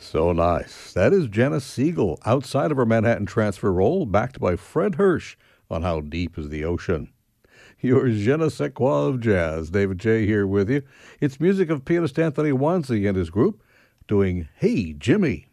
So nice. That is Jenna Siegel outside of her Manhattan Transfer role, backed by Fred Hirsch on How Deep is the Ocean. Your je ne sais quoi of jazz. David J. here with you. It's music of pianist Anthony Wanzi and his group doing Hey Jimmy.